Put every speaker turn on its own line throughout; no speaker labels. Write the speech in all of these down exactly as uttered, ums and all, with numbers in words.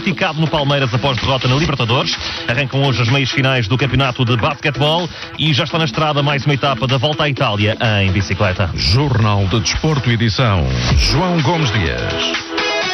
esticado no Palmeiras após derrota na Libertadores. Arrancam hoje as meias finais do campeonato de basquetebol e já está na estrada mais uma etapa da Volta à Itália em bicicleta.
Jornal de Desporto, edição João Gomes Dias.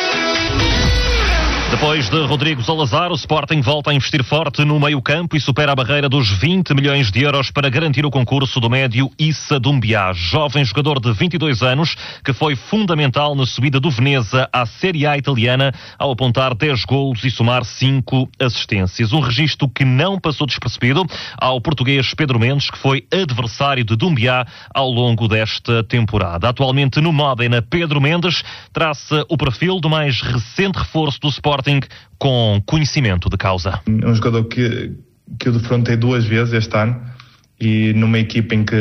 Depois de Rodrigo Salazar, o Sporting volta a investir forte no meio-campo e supera a barreira dos vinte milhões de euros para garantir o concurso do médio Issa Doumbia, jovem jogador de vinte e dois anos, que foi fundamental na subida do Veneza à Série A italiana, ao apontar dez golos e somar cinco assistências. Um registro que não passou despercebido ao português Pedro Mendes, que foi adversário de Doumbia ao longo desta temporada. Atualmente no Modena, Pedro Mendes traça o perfil do mais recente reforço do Sporting, com conhecimento de causa.
É um jogador que, que eu defrontei duas vezes este ano e numa equipa em que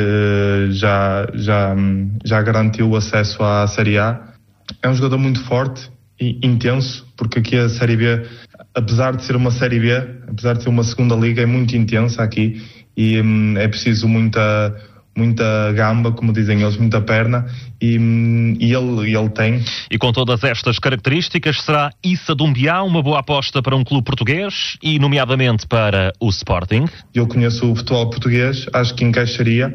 já, já, já garantiu o acesso à Série A. É um jogador muito forte e intenso, porque aqui a Série B, apesar de ser uma Série B, apesar de ser uma segunda liga, é muito intensa aqui e hum, é preciso muita... muita gamba, como dizem eles, muita perna, e, e ele, ele tem.
E com todas estas características, será Issa Doumbia uma boa aposta para um clube português e, nomeadamente, para o Sporting?
Eu conheço o futebol português, acho que encaixaria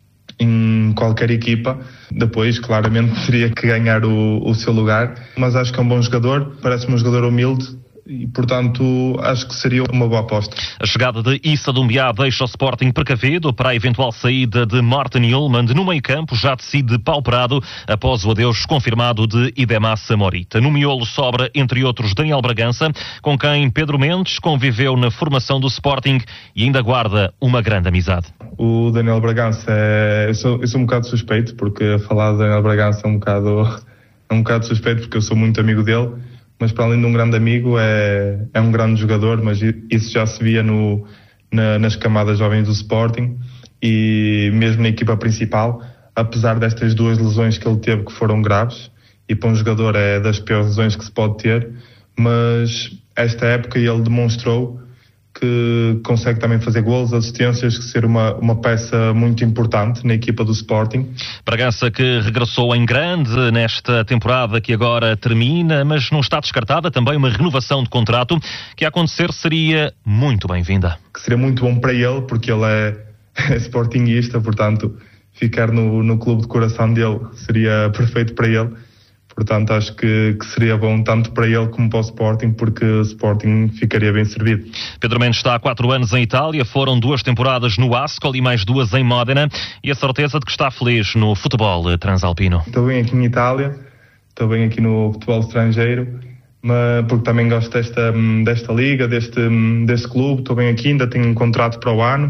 em qualquer equipa. Depois, claramente, teria que ganhar o, o seu lugar, mas acho que é um bom jogador, parece-me um jogador humilde, e, portanto, acho que seria uma boa aposta.
A chegada de Issa Doumbia deixa o Sporting precavido para a eventual saída de Martin Ullmann no meio-campo, já decide pauperado após o adeus confirmado de Idemassa Morita. No miolo sobra, entre outros, Daniel Bragança, com quem Pedro Mendes conviveu na formação do Sporting e ainda guarda uma grande amizade.
O Daniel Bragança, é... eu, sou, eu sou um bocado suspeito, porque falar de Daniel Bragança é um bocado, é um bocado suspeito, porque eu sou muito amigo dele. Mas para além de um grande amigo, é, é um grande jogador, mas isso já se via no, na, nas camadas jovens do Sporting e mesmo na equipa principal, apesar destas duas lesões que ele teve que foram graves, e para um jogador é das piores lesões que se pode ter, mas esta época ele demonstrou que consegue também fazer golos, assistências, que ser uma, uma peça muito importante na equipa do Sporting.
Bragança que regressou em grande nesta temporada que agora termina, mas não está descartada também uma renovação de contrato que a acontecer seria muito bem-vinda.
Que seria muito bom para ele, porque ele é, é sportinguista, portanto ficar no, no clube de coração dele seria perfeito para ele. Portanto, acho que, que seria bom tanto para ele como para o Sporting, porque o Sporting ficaria bem servido.
Pedro Mendes está há quatro anos em Itália, foram duas temporadas no Ascoli e mais duas em Modena, e a certeza de que está feliz no futebol transalpino.
Estou bem aqui em Itália, estou bem aqui no futebol estrangeiro, mas, porque também gosto desta, desta liga, deste, deste clube. Estou bem aqui, ainda tenho um contrato para o ano,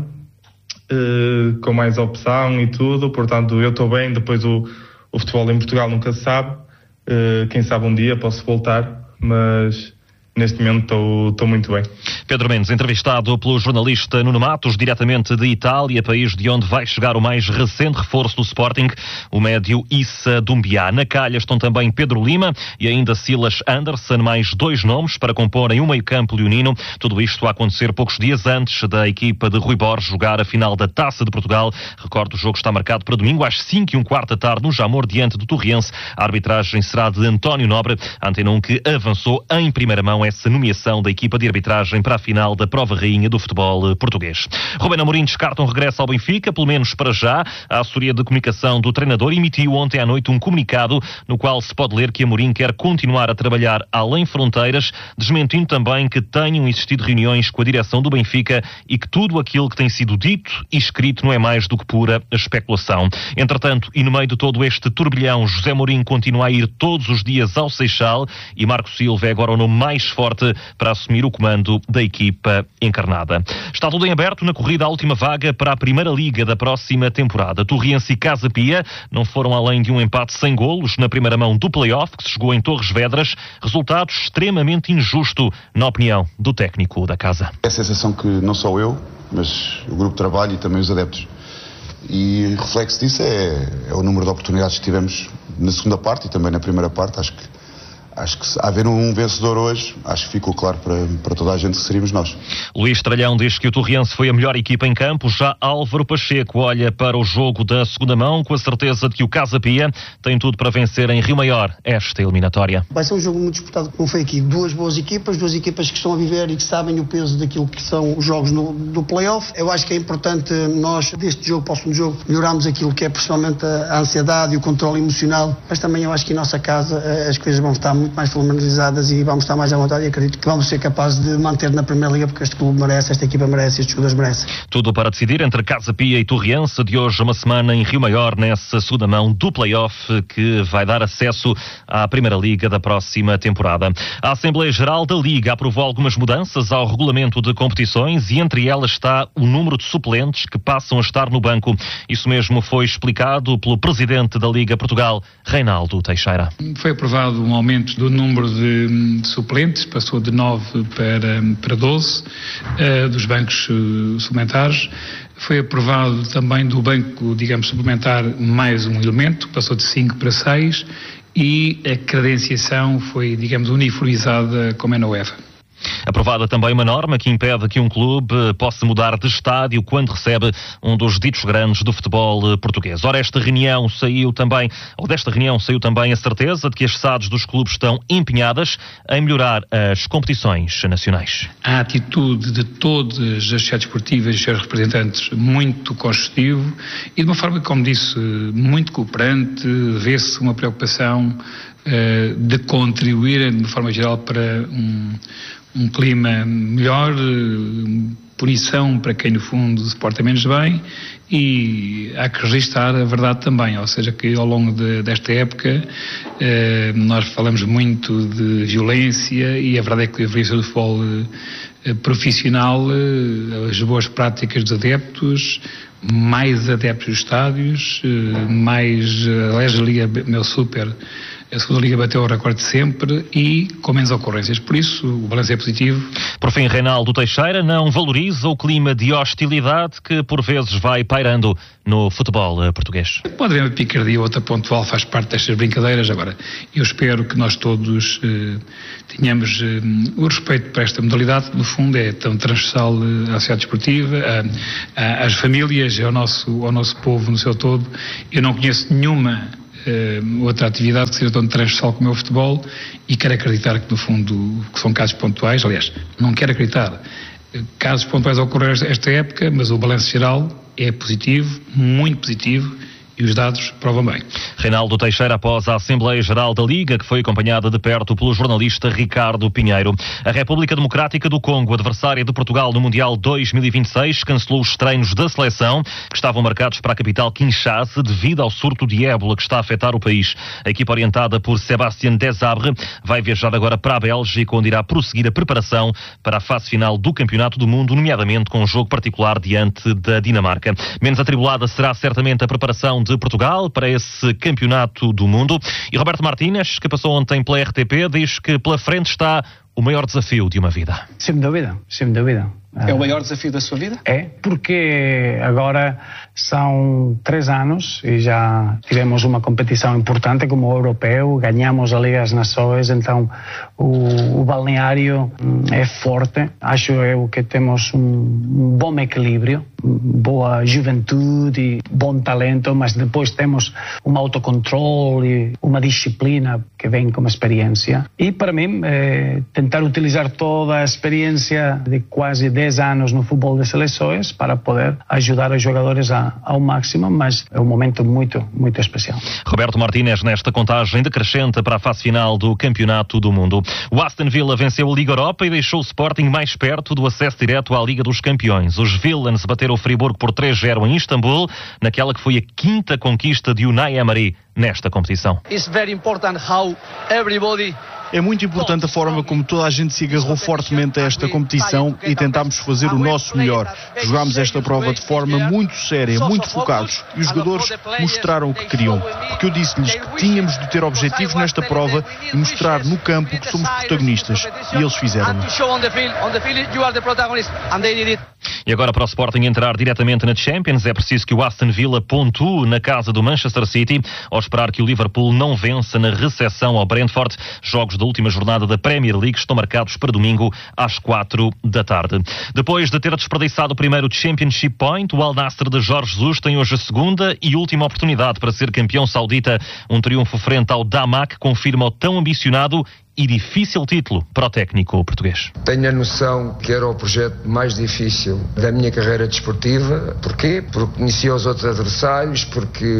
eh, com mais opção e tudo, portanto eu estou bem. Depois o, o futebol em Portugal nunca se sabe. Uh, quem sabe um dia posso voltar, mas neste momento estou muito bem.
Pedro Mendes, entrevistado pelo jornalista Nuno Matos, diretamente de Itália, país de onde vai chegar o mais recente reforço do Sporting, o médio Issa Doumbia. Na calha estão também Pedro Lima e ainda Silas Anderson, mais dois nomes para comporem o meio-campo leonino. Tudo isto a acontecer poucos dias antes da equipa de Rui Borges jogar a final da Taça de Portugal. Recordo, o jogo está marcado para domingo às cinco e um quarto da tarde no Jamor, diante do Torriense. A arbitragem será de António Nobre, a Antena um que avançou em primeira mão essa nomeação da equipa de arbitragem para a final da prova rainha do futebol português. Rubén Amorim descarta um regresso ao Benfica, pelo menos para já. A assessoria de comunicação do treinador emitiu ontem à noite um comunicado no qual se pode ler que Amorim quer continuar a trabalhar além fronteiras, desmentindo também que tenham existido reuniões com a direção do Benfica e que tudo aquilo que tem sido dito e escrito não é mais do que pura especulação. Entretanto, e no meio de todo este turbilhão, José Mourinho continua a ir todos os dias ao Seixal e Marco Silva é agora o nome mais forte para assumir o comando da equipa encarnada. Está tudo em aberto na corrida à última vaga para a Primeira Liga da próxima temporada. Torriense e Casa Pia não foram além de um empate sem golos na primeira mão do play-off que se jogou em Torres Vedras, resultado extremamente injusto, na opinião do técnico da casa.
É a sensação que não só eu, mas o grupo de trabalho e também os adeptos. E reflexo disso é, é o número de oportunidades que tivemos na segunda parte e também na primeira parte. Acho que acho que se haver um vencedor hoje, acho que ficou claro para, para toda a gente que seríamos nós.
Luís Tralhão diz que o Torriense foi a melhor equipa em campo. Já Álvaro Pacheco olha para o jogo da segunda mão com a certeza de que o Casa Pia tem tudo para vencer em Rio Maior esta eliminatória.
Vai ser um jogo muito disputado, como foi aqui. Duas boas equipas, duas equipas que estão a viver e que sabem o peso daquilo que são os jogos no, do play-off. Eu acho que é importante nós, deste jogo para o segundo jogo, melhorarmos aquilo que é principalmente a ansiedade e o controle emocional, mas também eu acho que em nossa casa as coisas vão estar muito mais formalizadas e vamos estar mais à vontade e acredito que vamos ser capazes de manter na Primeira Liga, porque este clube merece, esta equipa merece, estes jogadores merecem.
Tudo para decidir entre Casa Pia e Torriense, de hoje uma semana em Rio Maior, nessa segunda mão do play-off que vai dar acesso à Primeira Liga da próxima temporada. A Assembleia Geral da Liga aprovou algumas mudanças ao regulamento de competições e entre elas está o número de suplentes que passam a estar no banco. Isso mesmo foi explicado pelo presidente da Liga Portugal, Reinaldo Teixeira.
Foi aprovado um aumento do número de, de suplentes, passou de nove para, para doze, uh, dos bancos uh, suplementares. Foi aprovado também do banco, digamos, suplementar mais um elemento, passou de cinco para seis, e a credenciação foi, digamos, uniformizada como é na UEFA.
Aprovada também uma norma que impede que um clube possa mudar de estádio quando recebe um dos ditos grandes do futebol português. Ora, esta reunião saiu também, ou desta reunião saiu também a certeza de que as S A Ds dos clubes estão empenhadas em melhorar as competições nacionais.
A atitude de todas as sociedades esportivas e seus representantes muito construtivo e de uma forma, como disse, muito cooperante, vê-se uma preocupação uh, de contribuir de forma geral para um um clima melhor, punição para quem no fundo se porta menos bem, e há que registrar a verdade também, ou seja que ao longo de, desta época eh, nós falamos muito de violência e a verdade é que a violência do futebol eh, profissional, eh, as boas práticas dos adeptos, mais adeptos dos estádios, eh, mais, aliás, a Liga Meu Super, a segunda Liga bateu o recorde sempre e com menos ocorrências. Por isso, o balanço é positivo.
Por fim, Reinaldo Teixeira não valoriza o clima de hostilidade que por vezes vai pairando no futebol português.
Pode haver uma picardia ou outra pontual, faz parte destas brincadeiras. Agora, eu espero que nós todos eh, tenhamos eh, o respeito para esta modalidade, que no fundo é tão transversal eh, à sociedade desportiva, a, a, às famílias, ao nosso, ao nosso povo no seu todo. Eu não conheço nenhuma Uh, outra atividade que seja tão transversal como é o futebol e quero acreditar que no fundo que são casos pontuais, aliás, não quero acreditar casos pontuais a ocorrer esta época, mas o balanço geral é positivo, muito positivo, e os dados provam bem.
Reinaldo Teixeira após a Assembleia Geral da Liga, que foi acompanhada de perto pelo jornalista Ricardo Pinheiro. A República Democrática do Congo, adversária de Portugal no Mundial dois mil e vinte e seis, cancelou os treinos da seleção que estavam marcados para a capital Kinshasa devido ao surto de ébola que está a afetar o país. A equipa orientada por Sébastien Desabre vai viajar agora para a Bélgica, onde irá prosseguir a preparação para a fase final do Campeonato do Mundo, nomeadamente com um jogo particular diante da Dinamarca. Menos atribulada será certamente a preparação de Portugal para esse Campeonato do Mundo. E Roberto Martínez, que passou ontem pela R T P, diz que pela frente está o maior desafio de uma vida.
Sem dúvida, sem dúvida.
É o maior desafio da sua vida?
É, porque agora são três anos e já tivemos uma competição importante como o europeu, ganhamos a Liga das Nações, então o, o balneário é forte. Acho eu que temos um, um bom equilíbrio, boa juventude, bom talento, mas depois temos um autocontrole, uma disciplina que vem com experiência. E para mim, é tentar utilizar toda a experiência de quase dez anos no futebol de seleções para poder ajudar os jogadores a, ao máximo, mas é um momento muito, muito especial.
Roberto Martínez nesta contagem decrescente para a fase final do Campeonato do Mundo. O Aston Villa venceu a Liga Europa e deixou o Sporting mais perto do acesso direto à Liga dos Campeões. Os Villains bateram o Friburgo por três a zero em Istambul, naquela que foi a quinta conquista de Unai Emery nesta competição.
It's very important how everybody
É muito importante a forma como toda a gente se agarrou fortemente a esta competição e tentámos fazer o nosso melhor. Jogámos esta prova de forma muito séria, muito focados, e os jogadores mostraram o que queriam. Porque eu disse-lhes que tínhamos de ter objetivos nesta prova e mostrar no campo que somos protagonistas. E eles fizeram.
E agora para o Sporting entrar diretamente na Champions, é preciso que o Aston Villa pontue na casa do Manchester City, ao esperar que o Liverpool não vença na recepção ao Brentford. Jogos da última jornada da Premier League estão marcados para domingo às quatro da tarde. Depois de ter desperdiçado o primeiro Championship Point, o Al Nassr de Jorge Jesus tem hoje a segunda e última oportunidade para ser campeão saudita. Um triunfo frente ao Damak confirma o tão ambicionado e difícil título para o técnico português.
Tenho a noção que era o projeto mais difícil da minha carreira desportiva. Porquê? Porque conheci os outros adversários, porque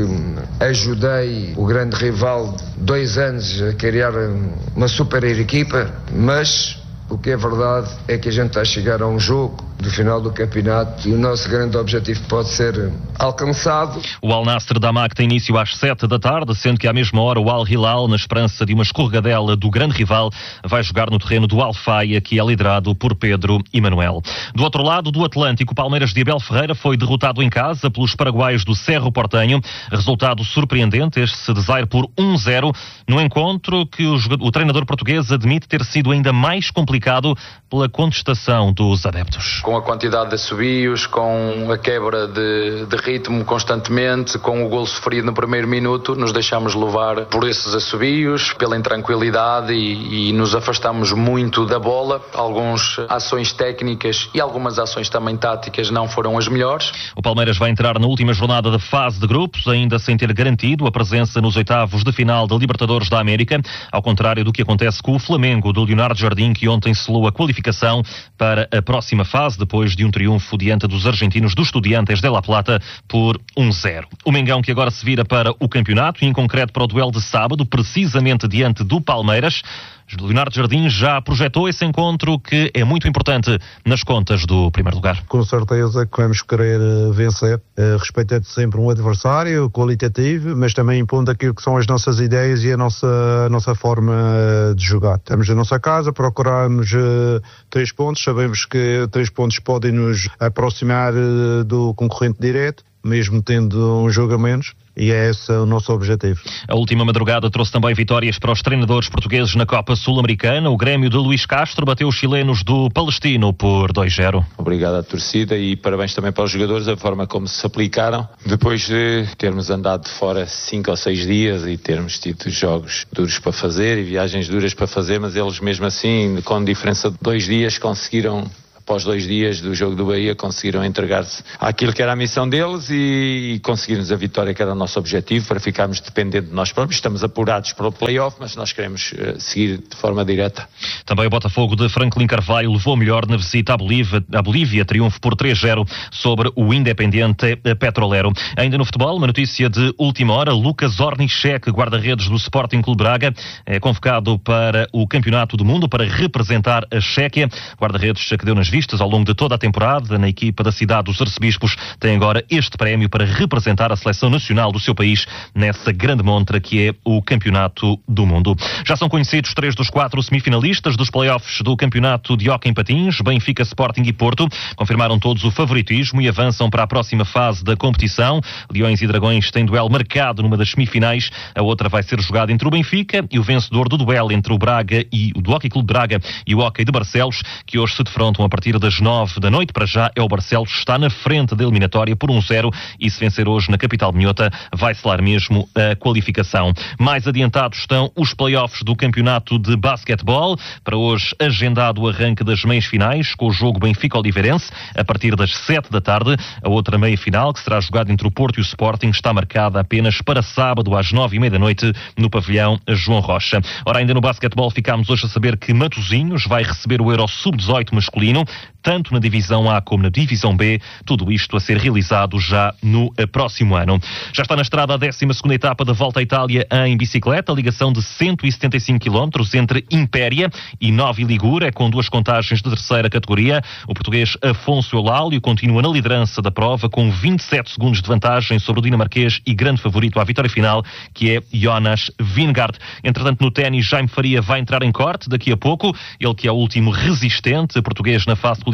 ajudei o grande rival dois anos a criar uma super equipa, mas o que é verdade é que a gente está a chegar a um jogo do final do campeonato e o nosso grande objetivo pode ser alcançado.
O Al Nassr Damak tem início às sete da tarde, sendo que à mesma hora o Al Hilal, na esperança de uma escorregadela do grande rival, vai jogar no terreno do Al Faia, que é liderado por Pedro e Manuel. Do outro lado do Atlântico, o Palmeiras de Abel Ferreira foi derrotado em casa pelos paraguaios do Cerro Porteño. Resultado surpreendente, este Desire por um zero, no encontro que o, o treinador português admite ter sido ainda mais complicado pela contestação dos adeptos.
Com a quantidade de assobios, com a quebra de, de ritmo constantemente, com o golo sofrido no primeiro minuto, nos deixamos levar por esses assobios, pela intranquilidade e, e nos afastamos muito da bola. Algumas ações técnicas e algumas ações também táticas não foram as melhores.
O Palmeiras vai entrar na última jornada da fase de grupos, ainda sem ter garantido a presença nos oitavos de final da Libertadores da América, ao contrário do que acontece com o Flamengo do Leonardo Jardim, que ontem selou a qualificação para a próxima fase, depois de um triunfo diante dos argentinos do Estudiantes de La Plata por um zero. O Mengão que agora se vira para o campeonato e em concreto para o duelo de sábado, precisamente diante do Palmeiras. Leonardo Jardim já projetou esse encontro que é muito importante nas contas do primeiro lugar.
Com certeza que vamos querer vencer, respeitando sempre um adversário qualitativo, mas também impondo aquilo que são as nossas ideias e a nossa, a nossa forma de jogar. Estamos na nossa casa, procuramos uh, três pontos, sabemos que três pontos podem nos aproximar uh, do concorrente direto, mesmo tendo um jogo a menos. E é esse o nosso objetivo.
A última madrugada trouxe também vitórias para os treinadores portugueses na Copa Sul-Americana. O Grêmio de Luís Castro bateu os chilenos do Palestino por dois zero.
Obrigado à torcida e parabéns também para os jogadores, a forma como se aplicaram. Depois de termos andado de fora cinco ou seis dias e termos tido jogos duros para fazer e viagens duras para fazer, mas eles mesmo assim, com diferença de dois dias, conseguiram... Após dois dias do jogo do Bahia, conseguiram entregar-se àquilo que era a missão deles e, e conseguirmos a vitória que era o nosso objetivo, para ficarmos dependentes de nós próprios. Estamos apurados para o play-off, mas nós queremos uh, seguir de forma direta.
Também o Botafogo de Franklin Carvalho levou melhor na visita à Bolívia, à Bolívia, triunfo por três zero sobre o Independiente Petrolero. Ainda no futebol, uma notícia de última hora: Lucas Ornichek, guarda-redes do Sporting Clube Braga, é convocado para o Campeonato do Mundo para representar a Chequia. Guarda-redes que deu nas vistas ao longo de toda a temporada na equipa da cidade dos Arcebispos, tem agora este prémio para representar a seleção nacional do seu país nessa grande montra que é o Campeonato do Mundo. Já são conhecidos três dos quatro semifinalistas dos playoffs do Campeonato de Hóquei em Patins. Benfica, Sporting e Porto confirmaram todos o favoritismo e avançam para a próxima fase da competição. Leões e Dragões têm duelo marcado numa das semifinais. A outra vai ser jogada entre o Benfica e o vencedor do duelo entre o Braga e o do Hóquei Clube Braga e o Hóquei de Barcelos, que hoje se defrontam a partir das nove da noite. Para já é o Barcelos, está na frente da eliminatória por um zero e se vencer hoje na capital minhota vai selar mesmo a qualificação. Mais adiantados estão os playoffs do campeonato de basquetebol. Para hoje agendado o arranque das meias finais com o jogo Benfica-Oliveirense a partir das sete da tarde. A outra meia final, que será jogada entre o Porto e o Sporting, está marcada apenas para sábado às nove e meia da noite no pavilhão João Rocha. Ora, ainda no basquetebol ficámos hoje a saber que Matosinhos vai receber o Euro sub dezoito masculino, tanto na Divisão A como na Divisão B, tudo isto a ser realizado já no próximo ano. Já está na estrada a décima segunda etapa da Volta à Itália em bicicleta, ligação de cento e setenta e cinco quilómetros entre Impéria e Novi Ligure, com duas contagens de terceira categoria. O português Afonso Eulálio continua na liderança da prova com vinte e sete segundos de vantagem sobre o dinamarquês e grande favorito à vitória final, que é Jonas Vingegaard. Entretanto, no ténis, Jaime Faria vai entrar em corte daqui a pouco, ele que é o último resistente português na fase qualificatória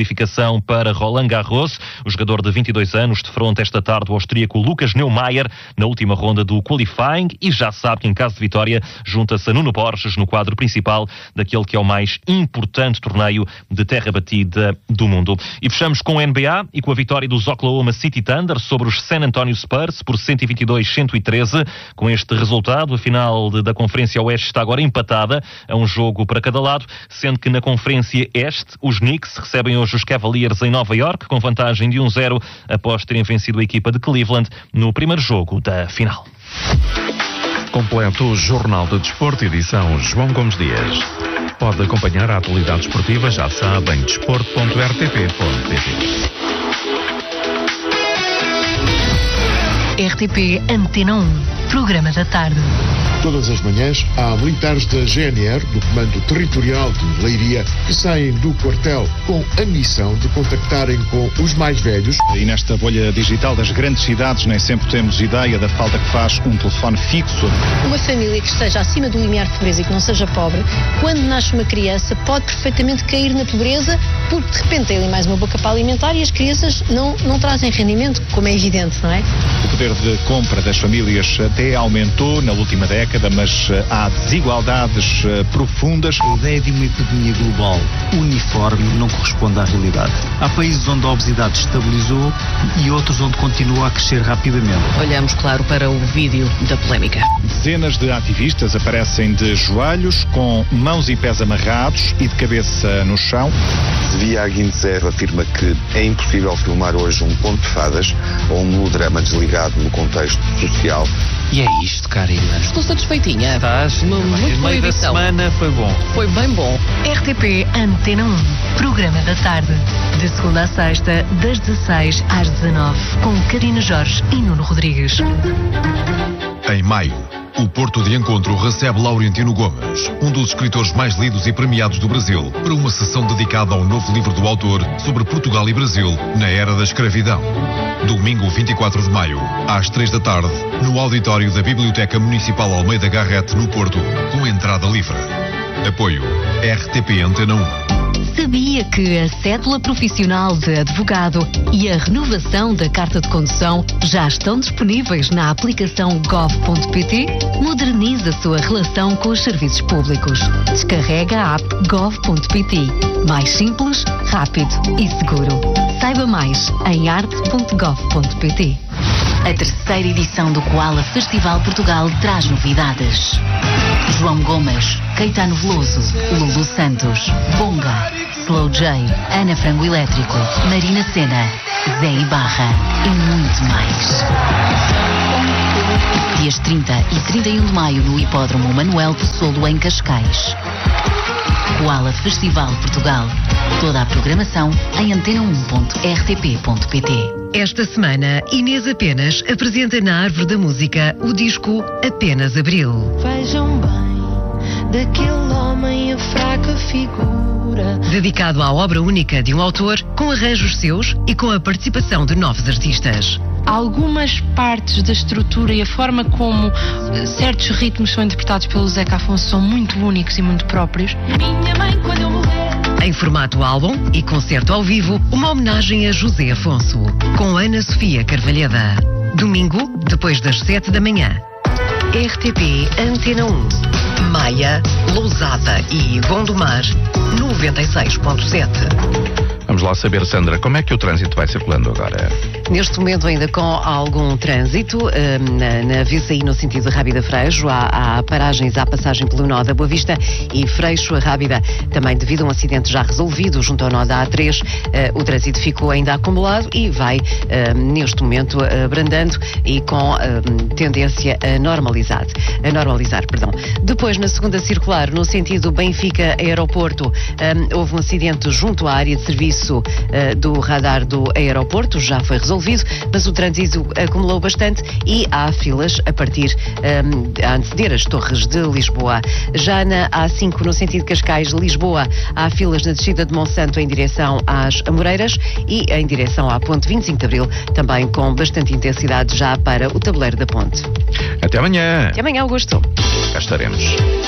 qualificação para Roland Garros. O jogador de vinte e dois anos defronta esta tarde o austríaco Lucas Neumayer na última ronda do qualifying e já sabe que em caso de vitória junta-se a Nuno Borges no quadro principal daquele que é o mais importante torneio de terra batida do mundo. E fechamos com o N B A e com a vitória dos Oklahoma City Thunder sobre os San Antonio Spurs por cento e vinte e dois a cento e treze. Com este resultado, a final de, da Conferência Oeste está agora empatada a um jogo para cada lado, sendo que na Conferência Este os Knicks recebem hoje os Cavaliers em Nova York com vantagem de um zero após terem vencido a equipa de Cleveland no primeiro jogo da final.
Completo o Jornal de Desporto, edição João Gomes Dias. Pode acompanhar a atualidade esportiva, já sabe, em desporto ponto r t p ponto p t.
R T P Antena um, programa da tarde.
Todas as manhãs há militares da G N R, do Comando Territorial de Leiria, que saem do quartel com a missão de contactarem com os mais velhos.
E nesta bolha digital das grandes cidades nem sempre temos ideia da falta que faz um telefone fixo.
Uma família que esteja acima do limiar de pobreza e que não seja pobre, quando nasce uma criança pode perfeitamente cair na pobreza porque de repente tem ali mais uma boca para alimentar e as crianças não, não trazem rendimento, como é evidente, não é?
O poder de compra das famílias até aumentou na última década, mas há desigualdades profundas.
A ideia de uma epidemia global uniforme não corresponde à realidade. Há países onde a obesidade estabilizou e outros onde continua a crescer rapidamente.
Olhamos, claro, para o vídeo da polémica.
Dezenas de ativistas aparecem de joelhos, com mãos e pés amarrados e de cabeça no chão.
Via Aguinzer afirma que é impossível filmar hoje um conto de fadas ou um melodrama desligado no contexto social.
E é isto, Karina.
Estou satisfeitinha.
Estás?
Muito boa edição.
Da semana foi bom.
Foi bem bom.
R T P Antena um, programa da tarde. De segunda a sexta, das dezesseis às dezanove, com Karina Jorge e Nuno Rodrigues.
Em maio, o Porto de Encontro recebe Laurentino Gomes, um dos escritores mais lidos e premiados do Brasil, para uma sessão dedicada ao novo livro do autor sobre Portugal e Brasil na era da escravidão. Domingo vinte e quatro de maio, às três da tarde, no auditório da Biblioteca Municipal Almeida Garrett, no Porto, com entrada livre. Apoio R T P Antena um.
Sabia que a cédula profissional de advogado e a renovação da carta de condução já estão disponíveis na aplicação gov ponto p t? Moderniza a sua relação com os serviços públicos. Descarrega a app gov ponto p t. Mais simples, rápido e seguro. Saiba mais em arte ponto gov ponto p t.
A terceira edição do Koala Festival Portugal traz novidades. João Gomes, Caetano Veloso, Lulu Santos, Bonga, Slow J, Ana Frango Elétrico, Marina Sena, Zé Ibarra e muito mais. Dias trinta e trinta e um de maio no Hipódromo Manuel Possolo, em Cascais. Koala Festival Portugal. Toda a programação em antena um ponto r t p ponto p t.
Esta semana, Inês Apenas apresenta na Árvore da Música o disco Apenas Abril.
Vejam bem, daquele homem a fraca figura.
Dedicado à obra única de um autor, com arranjos seus e com a participação de novos artistas.
Algumas partes da estrutura e a forma como certos ritmos são interpretados pelo Zeca Afonso são muito únicos e muito próprios.
Minha mãe, quando eu morrer.
Em formato álbum e concerto ao vivo, uma homenagem a José Afonso, com Ana Sofia Carvalheda. Domingo, depois das sete da manhã. R T P Antena um. Maia, Lousada e Gondomar, noventa e seis ponto sete.
Vamos lá saber, Sandra, como é que o trânsito vai circulando agora?
Neste momento ainda com algum trânsito, na, na V C I no sentido de Rábida Freixo, há, há paragens à passagem pelo nó da Boa Vista e Freixo a Rábida, também devido a um acidente já resolvido junto ao nó da A três, o trânsito ficou ainda acumulado e vai neste momento abrandando e com tendência a normalizar, a normalizar, perdão. Depois, na segunda circular, no sentido Benfica Aeroporto, houve um acidente junto à área de serviço do radar do aeroporto, já foi resolvido, mas o trânsito acumulou bastante e há filas a partir um, a anteceder as Torres de Lisboa. Já na A cinco, no sentido Cascais-Lisboa, há filas na descida de Monsanto em direção às Amoreiras e em direção à Ponte vinte e cinco de Abril, também com bastante intensidade já para o tabuleiro da ponte.
Até amanhã.
Até amanhã, Augusto.
Cá estaremos.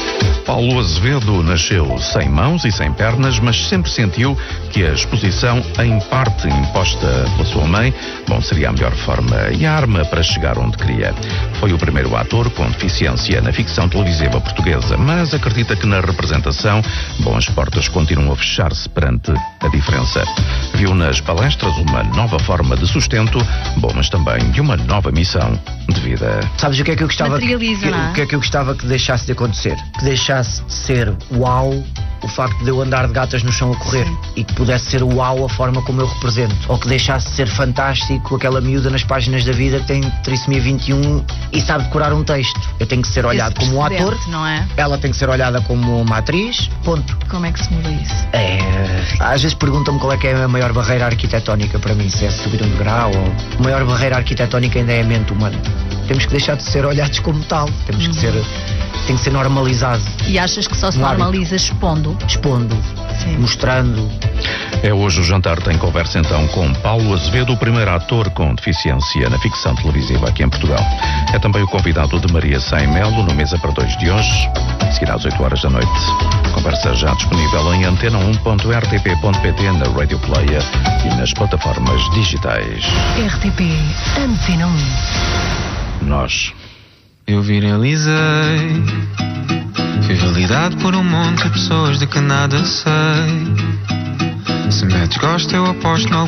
Paulo Azevedo nasceu sem mãos e sem pernas, mas sempre sentiu que a exposição, em parte imposta pela sua mãe, bom, seria a melhor forma e a arma para chegar onde queria. Foi o primeiro ator com deficiência na ficção televisiva portuguesa, mas acredita que na representação, bom, as portas continuam a fechar-se perante a diferença. Viu nas palestras uma nova forma de sustento, bom, mas também de uma nova missão de vida.
Sabes o que é que eu gostava que, que,
não é?
o que é que eu gostava que deixasse de acontecer? Que deixasse de ser uau o facto de eu andar de gatas no chão a correr e que pudesse ser uau a forma como eu represento, ou que deixasse de ser fantástico aquela miúda nas páginas da vida que tem trissomia vinte e um e sabe decorar um texto. Eu tenho que ser olhado
Esse
como um ator,
não é?
ela tem que ser olhada como uma atriz, ponto.
Como é que se muda isso?
É, às vezes perguntam-me qual é que é a maior barreira arquitetónica para mim, se é subir um degrau ou... A maior barreira arquitetónica ainda é a mente humana. Temos que deixar de ser olhados como tal, temos
uhum.
que ser... tem que ser normalizado.
E achas que só se
Um
normaliza expondo?
Expondo, Sim. mostrando.
É hoje o jantar tem conversa então com Paulo Azevedo, o primeiro ator com deficiência na ficção televisiva aqui em Portugal. É também o convidado de Maria Sem Melo no Mesa para Dois de hoje, seguirá às oito horas da noite. Conversa já disponível em antena um ponto r t p ponto p t, na Radio Player e nas plataformas digitais.
R T P Antena um.
Nós.
Eu viralizei, fui validado por um monte de pessoas de que nada sei. Se metes gosto eu aposto no